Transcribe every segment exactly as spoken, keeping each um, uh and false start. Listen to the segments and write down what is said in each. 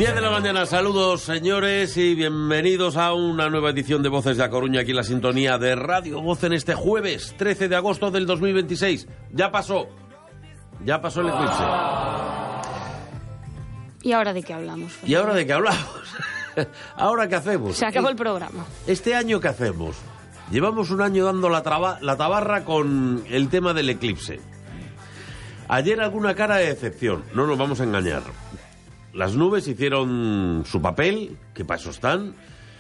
diez de la mañana, saludos señores y bienvenidos a una nueva edición de Voces de A Coruña, aquí en la sintonía de Radio Voz en este jueves trece de agosto del dos mil veintiséis. Ya pasó, ya pasó el eclipse. ¿Y ahora de qué hablamos? ¿Y ahora de qué hablamos? ¿Ahora qué hacemos? Se acabó el programa. ¿Este año qué hacemos? Llevamos un año dando la, traba, la tabarra con el tema del eclipse. Ayer alguna cara de decepción, no nos vamos a engañar. Las nubes hicieron su papel, que para eso están,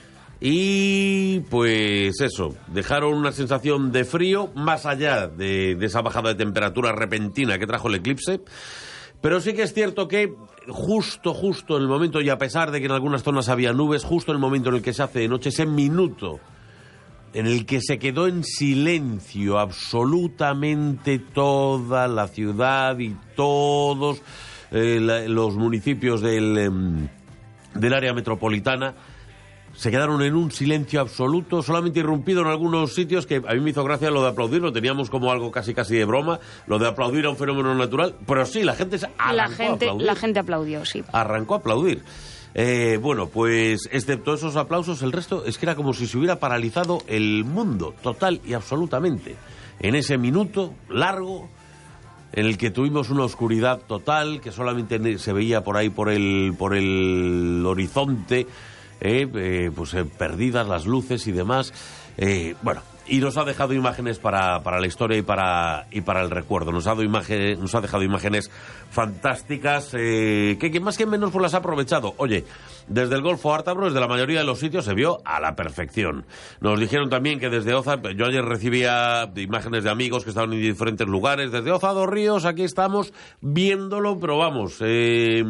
y pues eso, dejaron una sensación de frío más allá de, de esa bajada de temperatura repentina que trajo el eclipse. Pero sí que es cierto que justo, justo en el momento, y a pesar de que en algunas zonas había nubes, justo en el momento en el que se hace de noche, ese minuto en el que se quedó en silencio absolutamente toda la ciudad y todos eh, la, los municipios del, eh, del área metropolitana, se quedaron en un silencio absoluto, solamente irrumpido en algunos sitios que a mí me hizo gracia lo de aplaudir, lo teníamos como algo casi casi de broma, lo de aplaudir a un fenómeno natural, pero sí, la gente se arrancó la gente, a aplaudir. La gente aplaudió, sí. Arrancó a aplaudir. Eh, bueno, pues excepto esos aplausos, el resto es que era como si se hubiera paralizado el mundo, total y absolutamente. En ese minuto largo en el que tuvimos una oscuridad total, que solamente se veía por ahí por el, por el horizonte, eh, eh, pues eh, perdidas las luces y demás. Eh, bueno, y nos ha dejado imágenes para, para la historia y para, y para el recuerdo. Nos ha, dado imagen, nos ha dejado imágenes fantásticas, eh, que, que más que menos pues las ha aprovechado. Oye, desde el Golfo Ártabro, desde la mayoría de los sitios, se vio a la perfección. Nos dijeron también que desde Oza, yo ayer recibía imágenes de amigos que estaban en diferentes lugares. Desde Oza dos Ríos, aquí estamos viéndolo, pero vamos... Eh,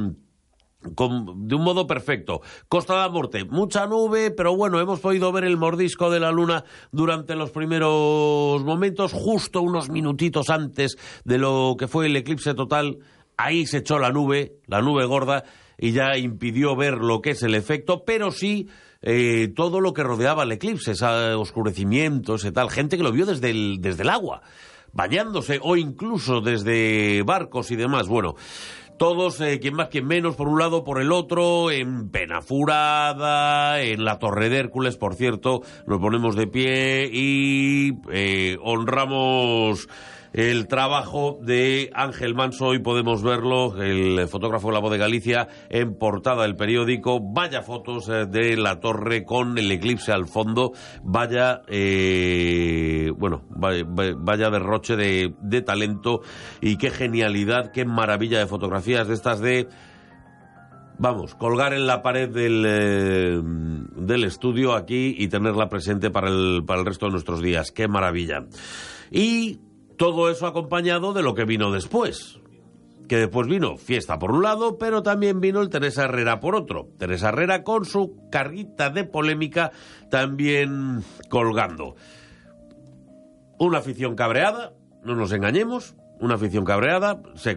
Con, de un modo perfecto. Costa da Morte, mucha nube, pero bueno, hemos podido ver el mordisco de la luna durante los primeros momentos, justo unos minutitos antes de lo que fue el eclipse total. Ahí se echó la nube, la nube gorda, y ya impidió ver lo que es el efecto, pero sí eh, todo lo que rodeaba el eclipse, ese oscurecimiento, ese tal, gente que lo vio desde el, desde el agua, bañándose, o incluso desde barcos y demás. Bueno, todos, eh, quien más, quien menos, por un lado, por el otro, en Penafurada, en la Torre de Hércules, por cierto, nos ponemos de pie y eh, honramos el trabajo de Ángel Manso. Hoy podemos verlo, el fotógrafo de La Voz de Galicia, en portada del periódico. Vaya fotos eh, de la torre con el eclipse al fondo. Vaya, eh, bueno, vaya, vaya derroche de, de talento y qué genialidad, qué maravilla de fotografías de estas de... Vamos, colgar en la pared del, eh, del estudio aquí y tenerla presente para el, para el resto de nuestros días. ¡Qué maravilla! Y todo eso acompañado de lo que vino después. Que después vino fiesta por un lado, pero también vino el Teresa Herrera por otro. Teresa Herrera con su carguita de polémica también colgando. Una afición cabreada, no nos engañemos, una afición cabreada. Se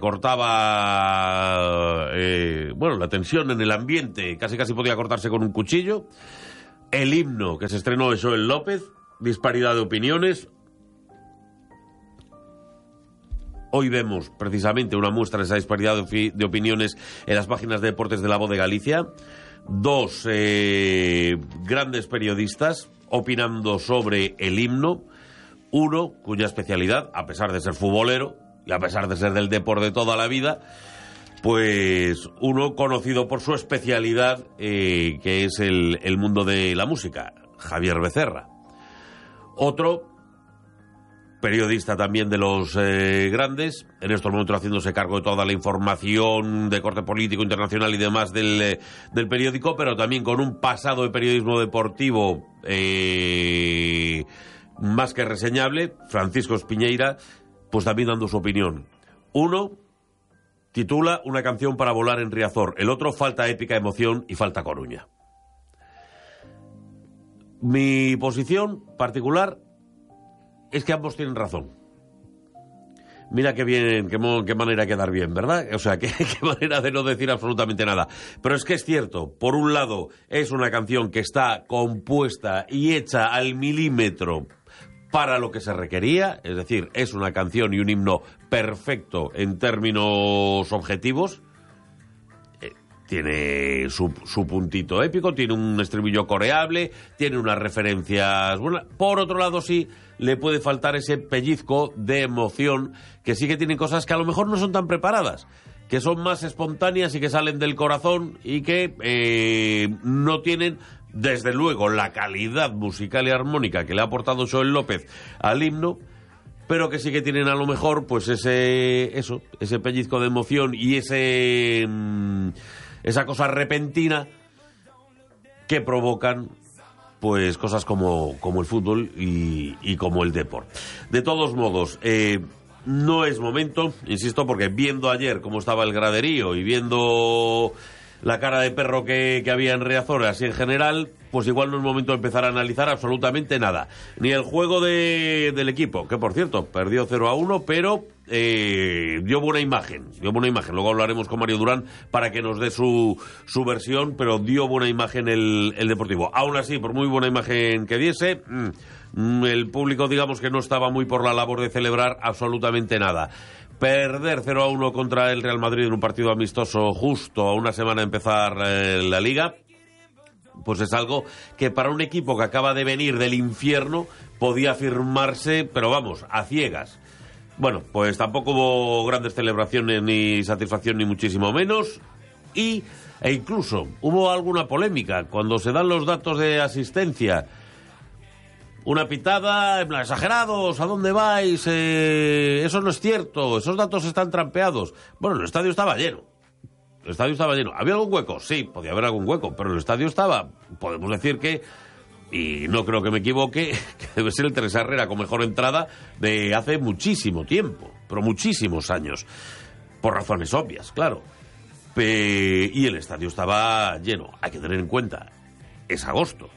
cortaba, eh, bueno, la tensión en el ambiente, casi casi podía cortarse con un cuchillo. El himno que se estrenó de Joel López, disparidad de opiniones. Hoy vemos precisamente una muestra de esa disparidad de, de opiniones en las páginas de deportes de La Voz de Galicia. Dos eh, grandes periodistas opinando sobre el himno. Uno cuya especialidad, a pesar de ser futbolero y a pesar de ser del deporte de toda la vida, pues uno conocido por su especialidad, eh, que es el, el mundo de la música, Javier Becerra. Otro periodista también de los eh, grandes, en estos momentos haciéndose cargo de toda la información de corte político, internacional y demás del, eh, del periódico, pero también con un pasado de periodismo deportivo eh, más que reseñable, Francisco Espiñeira, pues también dando su opinión. Uno titula Una canción para volar en Riazor, el otro Falta épica, emoción y falta Coruña. Mi posición particular es que ambos tienen razón. Mira qué bien, qué, qué manera de quedar bien, ¿verdad? O sea, qué, qué manera de no decir absolutamente nada. Pero es que es cierto, por un lado, es una canción que está compuesta y hecha al milímetro para lo que se requería, es decir, es una canción y un himno perfecto en términos objetivos. tiene su, su puntito épico, tiene un estribillo coreable, tiene unas referencias buenas. Por otro lado, sí, le puede faltar ese pellizco de emoción, que sí que tienen cosas que a lo mejor no son tan preparadas, que son más espontáneas y que salen del corazón y que eh, no tienen, desde luego, la calidad musical y armónica que le ha aportado Xoel López al himno, pero que sí que tienen a lo mejor pues ese eso, ese pellizco de emoción y ese mmm, esa cosa repentina que provocan pues cosas como, como el fútbol y, y como el deporte. De todos modos, eh, no es momento, insisto, porque viendo ayer cómo estaba el graderío y viendo la cara de perro que, que había en Riazor, así en general, pues igual no es momento de empezar a analizar absolutamente nada. Ni el juego de, del equipo, que por cierto, perdió cero a uno, pero eh, dio buena imagen, dio buena imagen. Luego hablaremos con Mario Durán para que nos dé su, su versión, pero dio buena imagen el, el Deportivo. Aún así, por muy buena imagen que diese, mmm, el público, digamos que no estaba muy por la labor de celebrar absolutamente nada. Perder cero a uno contra el Real Madrid en un partido amistoso justo a una semana de empezar eh, la Liga, pues es algo que para un equipo que acaba de venir del infierno podía firmarse, pero vamos, a ciegas. Bueno, pues tampoco hubo grandes celebraciones ni satisfacción ni muchísimo menos, y e incluso hubo alguna polémica cuando se dan los datos de asistencia. Una pitada, en plan, exagerados, ¿a dónde vais? Eh, eso no es cierto, esos datos están trampeados. Bueno, el estadio estaba lleno. El estadio estaba lleno. ¿Había algún hueco? Sí, podía haber algún hueco, pero el estadio estaba, podemos decir que, y no creo que me equivoque, que debe ser el Teresa Herrera con mejor entrada de hace muchísimo tiempo, pero muchísimos años. Por razones obvias, claro. Pe- y el estadio estaba lleno. Hay que tener en cuenta, es agosto.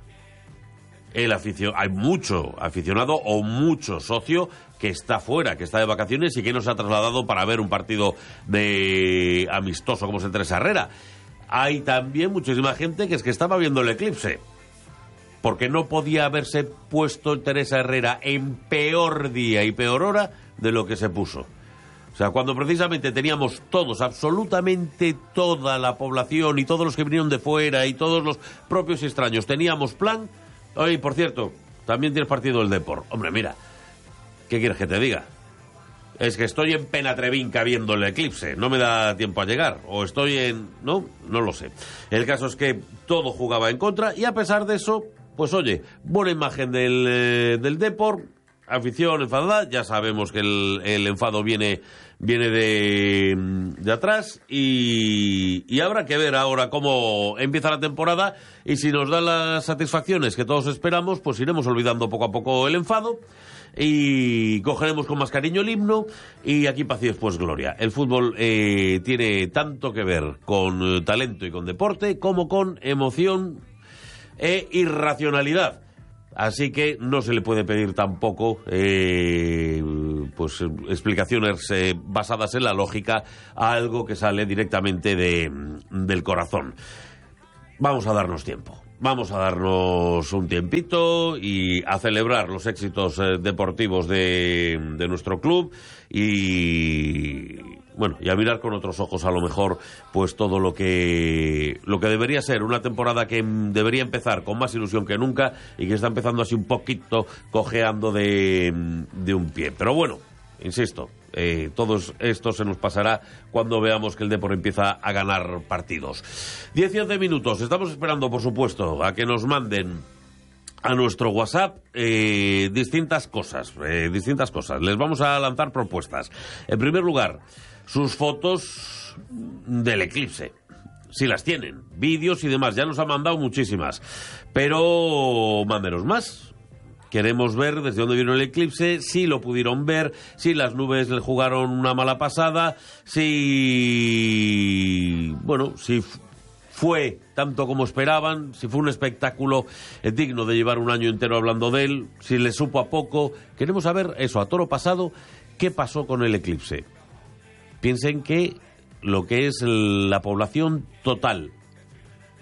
El aficio- hay mucho aficionado o mucho socio que está fuera, que está de vacaciones y que no se ha trasladado para ver un partido de amistoso como es el Teresa Herrera. Hay también muchísima gente que es que estaba viendo el eclipse, porque no podía haberse puesto el Teresa Herrera en peor día y peor hora de lo que se puso. O sea, cuando precisamente teníamos todos, absolutamente toda la población y todos los que vinieron de fuera y todos los propios y extraños, teníamos plan. Oye, por cierto, también tienes partido del Depor. Hombre, mira, ¿qué quieres que te diga? Es que estoy en Penatrevinca viendo el eclipse, no me da tiempo a llegar. O estoy en... no, no lo sé. El caso es que todo jugaba en contra y a pesar de eso, pues oye, buena imagen del, eh, del Depor, afición enfadada, ya sabemos que el, el enfado viene... viene de, de atrás y, y habrá que ver ahora cómo empieza la temporada y si nos da las satisfacciones que todos esperamos, pues iremos olvidando poco a poco el enfado y cogeremos con más cariño el himno y aquí paz y después gloria. El fútbol eh, tiene tanto que ver con eh, talento y con deporte como con emoción e irracionalidad. Así que no se le puede pedir tampoco eh, pues explicaciones eh, basadas en la lógica a algo que sale directamente de, del corazón. Vamos a darnos tiempo, vamos a darnos un tiempito y a celebrar los éxitos eh, deportivos de, de nuestro club y... bueno, y a mirar con otros ojos a lo mejor pues todo lo que lo que debería ser una temporada que debería empezar con más ilusión que nunca y que está empezando así un poquito cojeando de, de un pie. Pero bueno, insisto, eh, todo esto se nos pasará cuando veamos que el Depor empieza a ganar partidos. diez y once minutos, estamos esperando por supuesto a que nos manden a nuestro WhatsApp eh, distintas cosas, eh, distintas cosas. Les vamos a lanzar propuestas. En primer lugar, sus fotos del eclipse, si las tienen, vídeos y demás. Ya nos han mandado muchísimas, pero mándenos más. Queremos ver desde dónde vino el eclipse, si lo pudieron ver, si las nubes le jugaron una mala pasada, si... bueno, si fue tanto como esperaban, si fue un espectáculo digno de llevar un año entero hablando de él, si le supo a poco. Queremos saber eso, a toro pasado, qué pasó con el eclipse. Piensen que lo que es la población total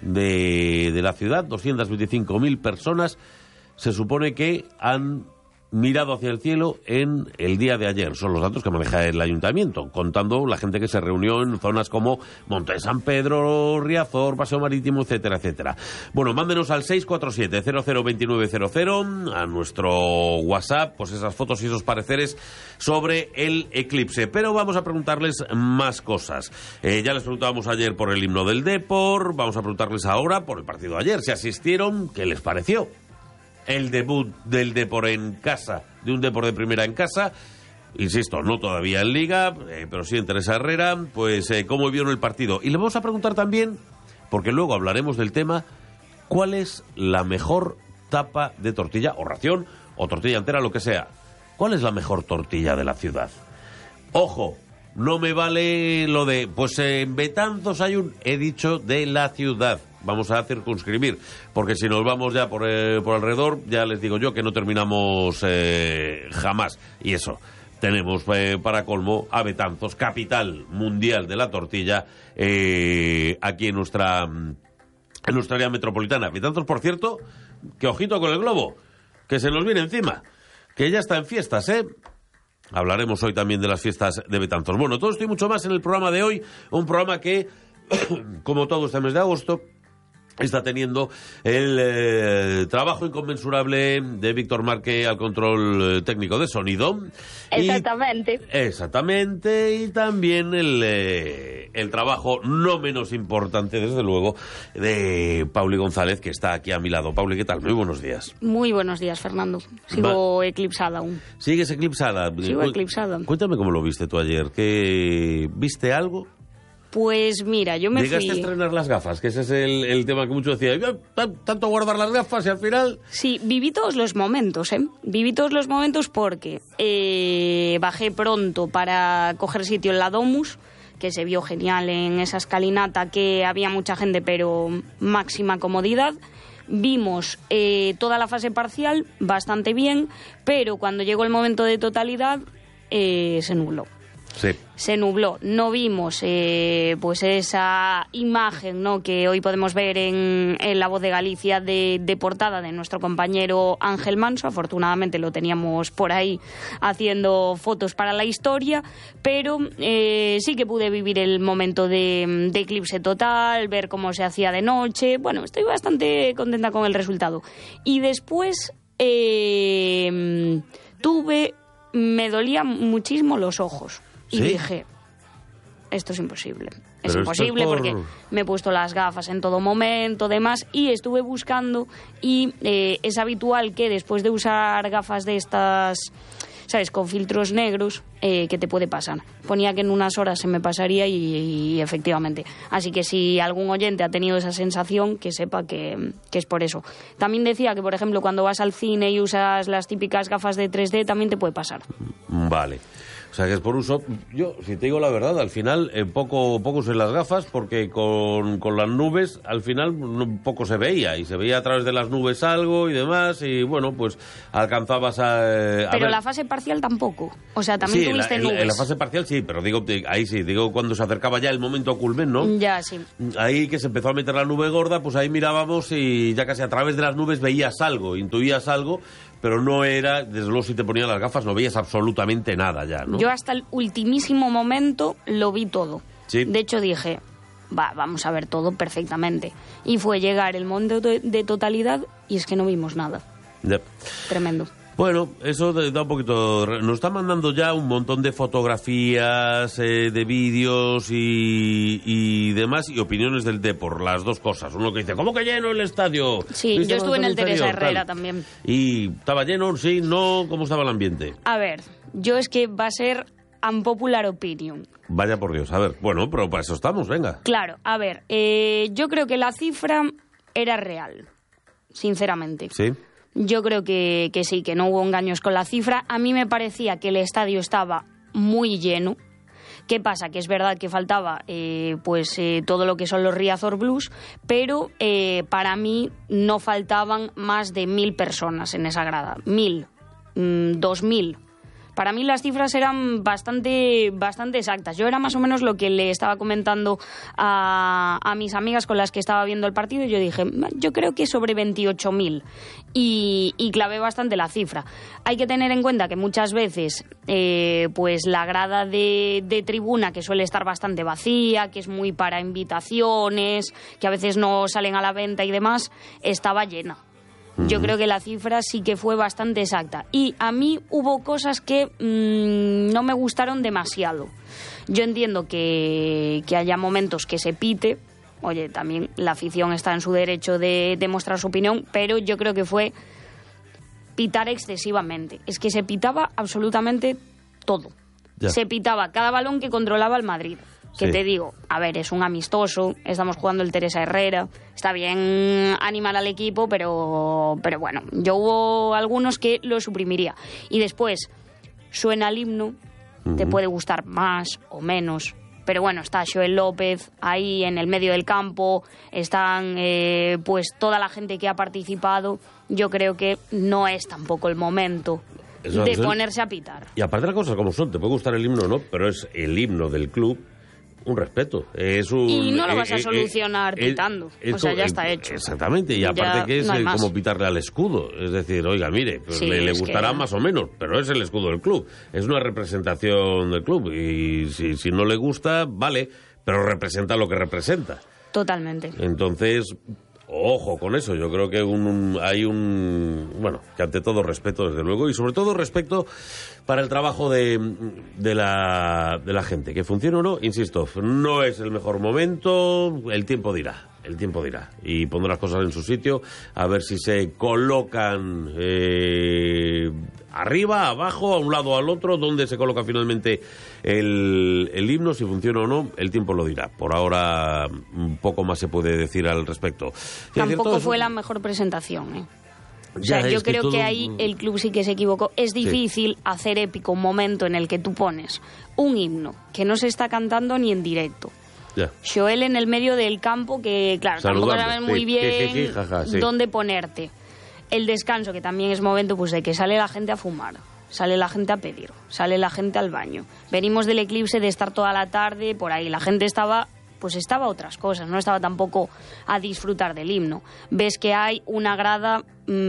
de, de la ciudad, doscientas veinticinco mil personas, se supone que han mirado hacia el cielo en el día de ayer. Son los datos que maneja el ayuntamiento, contando la gente que se reunió en zonas como Monte de San Pedro, Riazor, Paseo Marítimo, etcétera, etcétera. Bueno, mándenos al seis cuatro siete, cero cero dos nueve cero cero, a nuestro WhatsApp, pues esas fotos y esos pareceres sobre el eclipse. Pero vamos a preguntarles más cosas. Eh, ya les preguntábamos ayer por el himno del Depor, vamos a preguntarles ahora por el partido de ayer. Si asistieron, ¿qué les pareció? El debut del Depor en casa, de un Depor de primera en casa, insisto, no todavía en Liga, eh, pero sí en Teresa Herrera, pues eh, cómo vieron el partido. Y le vamos a preguntar también, porque luego hablaremos del tema, ¿cuál es la mejor tapa de tortilla, o ración, o tortilla entera, lo que sea? ¿Cuál es la mejor tortilla de la ciudad? Ojo, no me vale lo de, pues en Betanzos hay un, he dicho de la ciudad. Vamos a circunscribir, porque si nos vamos ya por, eh, por alrededor, ya les digo yo que no terminamos eh, jamás. Y eso, tenemos eh, para colmo a Betanzos, capital mundial de la tortilla, eh, aquí en nuestra, en nuestra área metropolitana. Betanzos, por cierto, que ojito con el globo, que se nos viene encima, que ya está en fiestas, ¿eh? Hablaremos hoy también de las fiestas de Betanzos. Bueno, todo esto y mucho más en el programa de hoy, un programa que, como todo este mes de agosto, está teniendo el eh, trabajo inconmensurable de Víctor Marque al control eh, técnico de sonido. Exactamente. Y, exactamente, y también el, eh, el trabajo no menos importante, desde luego, de Pauli González, que está aquí a mi lado. Pauli, ¿qué tal? Muy buenos días. Muy buenos días, Fernando. Sigo Va. eclipsada aún. ¿Sigues eclipsada? Sigo Cu- eclipsada. Cuéntame cómo lo viste tú ayer. ¿Qué, ¿Viste algo? Pues mira, yo me Llegaste fui... a estrenar las gafas, que ese es el, el tema que muchos decían. Tanto guardar las gafas y al final... Sí, viví todos los momentos, ¿eh? Viví todos los momentos porque eh, bajé pronto para coger sitio en la Domus, que se vio genial en esa escalinata, que había mucha gente, pero máxima comodidad. Vimos eh, toda la fase parcial bastante bien, pero cuando llegó el momento de totalidad eh, se nubló. Sí. Se nubló, no vimos eh, pues esa imagen, ¿no?, que hoy podemos ver en, en La Voz de Galicia de, de portada de nuestro compañero Ángel Manso. Afortunadamente lo teníamos por ahí haciendo fotos para la historia, pero eh, sí que pude vivir el momento de, de eclipse total, ver cómo se hacía de noche. Bueno, estoy bastante contenta con el resultado. Y después eh, tuve, me dolían muchísimo los ojos. Y ¿sí? Dije, esto es imposible. Es Pero imposible es por... porque me he puesto las gafas en todo momento, demás, y estuve buscando, y eh, es habitual que después de usar gafas de estas, ¿sabes?, con filtros negros, eh, ¿qué te puede pasar? Ponía que en unas horas se me pasaría y, y efectivamente. Así que si algún oyente ha tenido esa sensación, que sepa que, que es por eso. También decía que, por ejemplo, cuando vas al cine y usas las típicas gafas de tres D, también te puede pasar. Vale. O sea, que es por uso. Yo, si te digo la verdad, al final eh, poco poco usé las gafas porque con, con las nubes al final no, poco se veía. Y se veía a través de las nubes algo y demás. Y bueno, pues alcanzabas a... Eh, a pero ver. La fase parcial tampoco. O sea, también sí, tuviste en la, nubes. En la fase parcial sí, pero digo, ahí sí, digo cuando se acercaba ya el momento culmen, ¿no? Ya, sí. Ahí que se empezó a meter la nube gorda, pues ahí mirábamos y ya casi a través de las nubes veías algo, intuías algo, pero no era, desde luego si te ponían las gafas no veías absolutamente nada ya, ¿no? Yo hasta el ultimísimo momento lo vi todo. Sí. De hecho dije, va, vamos a ver todo perfectamente. Y fue llegar el momento de, de totalidad y es que no vimos nada. Yep. Tremendo. Bueno, eso da un poquito... Nos está mandando ya un montón de fotografías, eh, de vídeos y, y demás, y opiniones del Depor, las dos cosas. Uno que dice, ¿cómo que lleno el estadio? Sí, yo estuve en el Teresa Herrera tal. también. ¿Y estaba lleno? Sí, no, ¿cómo estaba el ambiente? A ver, yo es que va a ser unpopular opinion. Vaya por Dios, a ver, bueno, pero para eso estamos, venga. Claro, a ver, eh, yo creo que la cifra era real, sinceramente. Sí. Yo creo que, que sí, que no hubo engaños con la cifra. A mí me parecía que el estadio estaba muy lleno. ¿Qué pasa? Que es verdad que faltaba eh, pues eh, todo lo que son los Riazor Blues, pero eh, para mí no faltaban más de mil personas en esa grada. Mil, mmm, dos mil. Para mí las cifras eran bastante, bastante exactas. Yo era más o menos lo que le estaba comentando a, a mis amigas con las que estaba viendo el partido. Yo dije, yo creo que sobre veintiocho mil. Y, y clavé bastante la cifra. Hay que tener en cuenta que muchas veces eh, pues la grada de, de tribuna, que suele estar bastante vacía, que es muy para invitaciones, que a veces no salen a la venta y demás, estaba llena. Yo creo que la cifra sí que fue bastante exacta. Y a mí hubo cosas que mmm, no me gustaron demasiado. Yo entiendo que, que haya momentos que se pite. Oye, también la afición está en su derecho de, de mostrar su opinión, pero yo creo que fue pitar excesivamente. Es que se pitaba absolutamente todo. Ya. Se pitaba cada balón que controlaba el Madrid. Que sí. Te digo, a ver, es un amistoso, estamos jugando el Teresa Herrera, está bien animar al equipo, pero, pero bueno, yo hubo algunos que lo suprimiría. Y después, suena el himno, uh-huh. Te puede gustar más o menos, pero bueno, está Joel López ahí en el medio del campo, están eh, pues toda la gente que ha participado. Yo creo que no es tampoco el momento Eso, de ponerse a pitar. Y aparte las cosas como son, te puede gustar el himno o no, pero es el himno del club. Un respeto. Es un, y no lo vas a solucionar eh, eh, pitando. Eh, o sea, ya está hecho. Exactamente. Y aparte ya que es no como pitarle al escudo. Es decir, oiga, mire, pues sí, le, le gustará que... más o menos, pero es el escudo del club. Es una representación del club. Y si, si no le gusta, vale, pero representa lo que representa. Totalmente. Entonces... Ojo con eso, yo creo que un, un, hay un... Bueno, que ante todo respeto, desde luego, y sobre todo respeto para el trabajo de, de, la, de la gente. Que funcione o no, insisto, no es el mejor momento, el tiempo dirá, el tiempo dirá. Y pondrá las cosas en su sitio, a ver si se colocan eh, arriba, abajo, a un lado o al otro, donde se coloca finalmente el, el himno, si funciona o no, el tiempo lo dirá. Por ahora, un poco más se puede decir al respecto. Tampoco fue la mejor presentación, ¿eh? O sea, yo creo que, todo... que ahí el club sí que se equivocó. Es difícil sí. hacer épico un momento en el que tú pones un himno que no se está cantando ni en directo. Ya. Joel en el medio del campo, que claro, Saludando. tampoco saben muy sí. bien sí, sí, jaja, sí. dónde ponerte. El descanso, que también es momento pues de que sale la gente a fumar, sale la gente a pedir, sale la gente al baño. Venimos del eclipse de estar toda la tarde por ahí. La gente estaba... pues estaba a otras cosas, no estaba tampoco a disfrutar del himno. Ves que hay una grada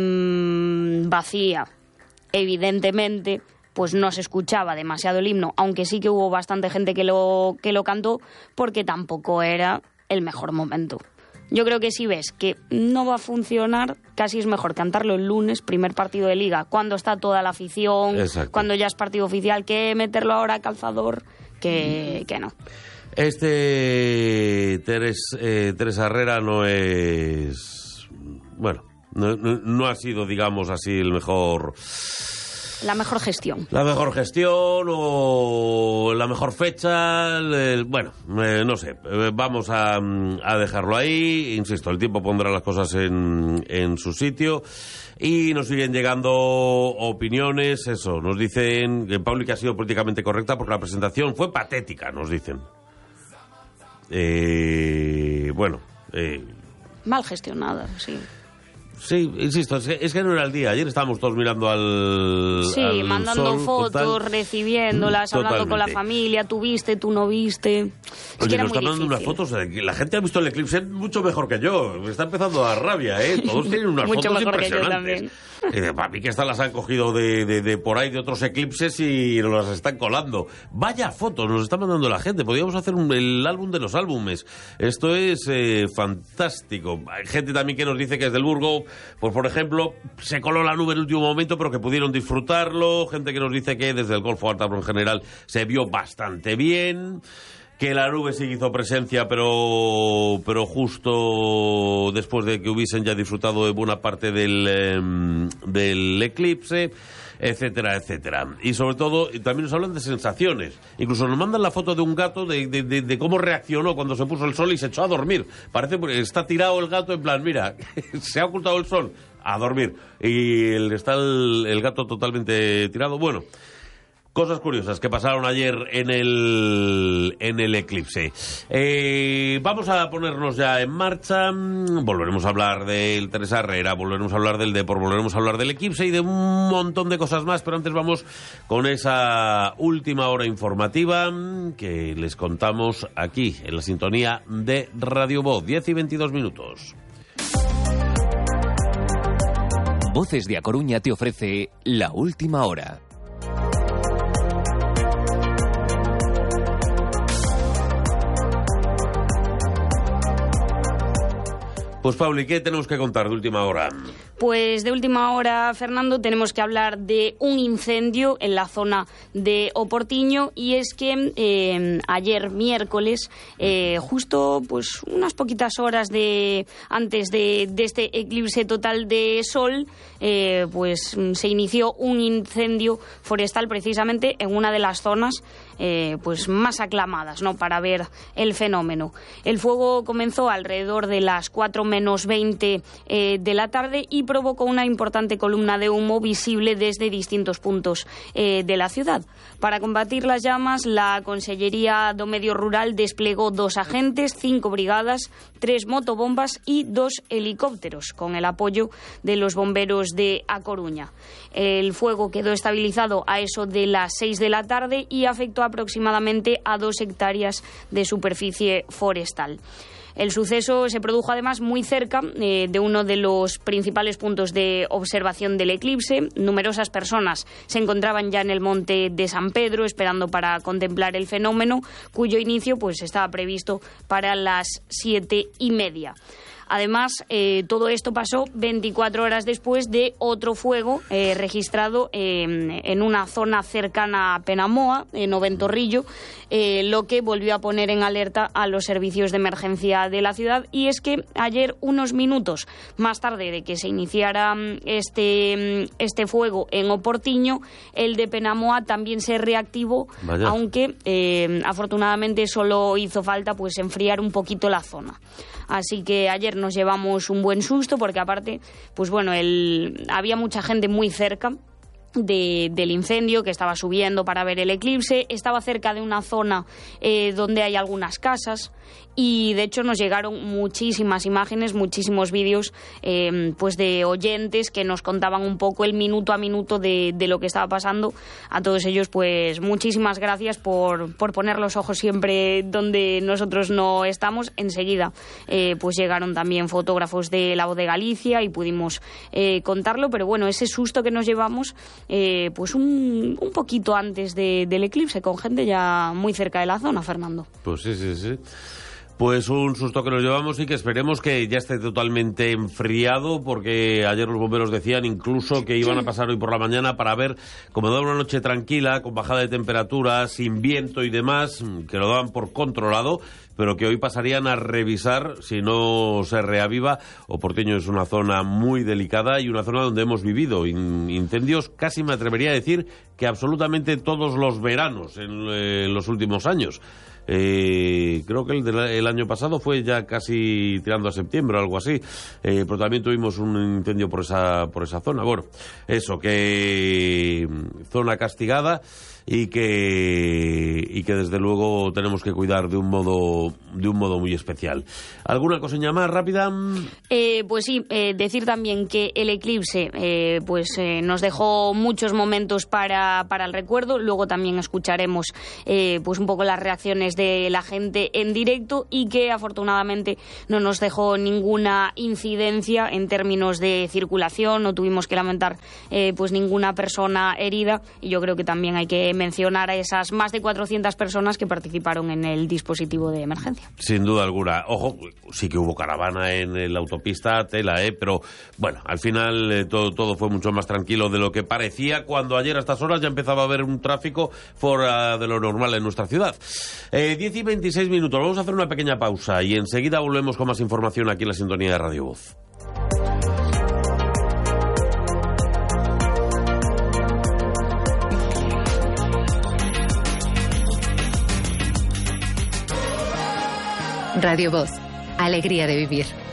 mmm, vacía. Evidentemente, pues no se escuchaba demasiado el himno, aunque sí que hubo bastante gente que lo, que lo cantó, porque tampoco era el mejor momento. Yo creo que si ves que no va a funcionar, casi es mejor cantarlo el lunes, primer partido de Liga, cuando está toda la afición, Exacto. cuando ya es partido oficial, que meterlo ahora a calzador, que, que no. Este Teres, eh, Teresa Herrera no es... Bueno, no, no, no ha sido, digamos así, el mejor... La mejor gestión. La mejor gestión o la mejor fecha. El, bueno, eh, no sé. Eh, vamos a, a dejarlo ahí. Insisto, el tiempo pondrá las cosas en, en su sitio. Y nos siguen llegando opiniones. Eso, nos dicen que Pauli que ha sido políticamente correcta porque la presentación fue patética, nos dicen. Eh, bueno. Eh, Mal gestionada, sí. Sí, insisto, es que, es que no era el día. Ayer estábamos todos mirando al Sí, al mandando sol, fotos, total. recibiéndolas, Totalmente. hablando con la familia. Tú viste, tú no viste. Es Oye, que era nos muy están dando unas difícil. fotos. La gente ha visto el eclipse mucho mejor que yo. Me está empezando a dar rabia, ¿eh? Todos tienen unas Mucho fotos mejor que yo impresionantes. también. Eh, para mí que estas las han cogido de, de, de por ahí, de otros eclipses y nos las están colando. Vaya fotos nos está mandando la gente. Podríamos hacer un, el álbum de los álbumes. Esto es eh, fantástico. Hay gente también que nos dice que es del Burgo. Pues, por ejemplo, se coló la nube en el último momento, pero que pudieron disfrutarlo. Gente que nos dice que desde el Golfo Ártabro en general se vio bastante bien. Que la nube sí hizo presencia, pero pero justo después de que hubiesen ya disfrutado de buena parte del, eh, del eclipse, etcétera, etcétera. Y sobre todo, también nos hablan de sensaciones. Incluso nos mandan la foto de un gato de, de, de, de cómo reaccionó cuando se puso el sol y se echó a dormir. Parece que está tirado el gato en plan, mira, se ha ocultado el sol, a dormir. Y el, está el, el gato totalmente tirado. Bueno, Cosas curiosas que pasaron ayer en el en el eclipse. Eh, vamos a ponernos ya en marcha. Volveremos a hablar del Teresa Herrera, volveremos a hablar del Depor, volveremos a hablar del eclipse y de un montón de cosas más. Pero antes vamos con esa última hora informativa que les contamos aquí en la sintonía de Radio Voz. diez y veintidós minutos. Voces de A Coruña te ofrece la última hora. Pues Pauli, ¿qué tenemos que contar de última hora? Pues de última hora, Fernando, tenemos que hablar de un incendio en la zona de Oportiño, y es que eh, ayer miércoles, eh, justo pues unas poquitas horas de antes de, de este eclipse total de sol, eh, pues se inició un incendio forestal precisamente en una de las zonas eh, pues más aclamadas, ¿no?, para ver el fenómeno. El fuego comenzó alrededor de las cuatro menos veinte eh, de la tarde y provocó una importante columna de humo visible desde distintos puntos eh, de la ciudad. Para combatir las llamas, la Consellería do Medio Rural desplegó dos agentes, cinco brigadas, tres motobombas y dos helicópteros, con el apoyo de los bomberos de A Coruña. El fuego quedó estabilizado a eso de las seis de la tarde y afectó aproximadamente a dos hectáreas de superficie forestal. El suceso se produjo además muy cerca eh, de uno de los principales puntos de observación del eclipse. Numerosas personas se encontraban ya en el monte de San Pedro esperando para contemplar el fenómeno, cuyo inicio pues estaba previsto para las siete y media. Además, eh, todo esto pasó veinticuatro horas después de otro fuego eh, registrado eh, en una zona cercana a Penamoa, en Oventorrillo, eh, lo que volvió a poner en alerta a los servicios de emergencia de la ciudad. Y es que ayer, unos minutos más tarde de que se iniciara este, este fuego en Oportiño, el de Penamoa también se reactivó, Vaya. aunque eh, afortunadamente solo hizo falta pues enfriar un poquito la zona. Así que ayer nos llevamos un buen susto porque aparte, pues bueno, el, había mucha gente muy cerca De, del incendio que estaba subiendo para ver el eclipse. Estaba cerca de una zona eh, donde hay algunas casas y de hecho nos llegaron muchísimas imágenes, muchísimos vídeos eh, pues de oyentes que nos contaban un poco el minuto a minuto de, de lo que estaba pasando. A todos ellos pues muchísimas gracias por, por poner los ojos siempre donde nosotros no estamos. Enseguida eh, pues llegaron también fotógrafos de La Voz de Galicia y pudimos eh, contarlo, pero bueno, ese susto que nos llevamos Eh, pues un, un poquito antes de, del eclipse, con gente ya muy cerca de la zona, Fernando. Pues sí, sí, sí. Pues un susto que nos llevamos y que esperemos que ya esté totalmente enfriado, porque ayer los bomberos decían incluso que iban a pasar hoy por la mañana para ver cómo daba una noche tranquila, con bajada de temperatura, sin viento y demás, que lo daban por controlado, pero que hoy pasarían a revisar si no se reaviva. Oportiño es una zona muy delicada y una zona donde hemos vivido in- incendios, casi me atrevería a decir que absolutamente todos los veranos en, eh, en los últimos años. Eh, creo que el del el año pasado fue ya casi tirando a septiembre o algo así, eh, pero también tuvimos un incendio por esa, por esa zona. Bueno, eso, que zona castigada y que y que desde luego tenemos que cuidar de un modo de un modo muy especial. ¿Alguna cosilla más rápida? Eh, pues sí, eh, decir también que el eclipse eh, pues eh, nos dejó muchos momentos para, para el recuerdo. Luego también escucharemos eh, pues un poco las reacciones de la gente en directo, y que afortunadamente no nos dejó ninguna incidencia en términos de circulación. No tuvimos que lamentar eh, pues ninguna persona herida, y yo creo que también hay que mencionar a esas más de cuatrocientas personas que participaron en el dispositivo de emergencia. Sin duda alguna. Ojo, sí que hubo caravana en la autopista, tela, ¿eh? Pero bueno, al final eh, todo, todo fue mucho más tranquilo de lo que parecía cuando ayer a estas horas ya empezaba a haber un tráfico fuera de lo normal en nuestra ciudad. Eh, diez y veintiséis minutos, vamos a hacer una pequeña pausa y enseguida volvemos con más información aquí en la sintonía de Radio Voz. Radio Voz, alegría de vivir.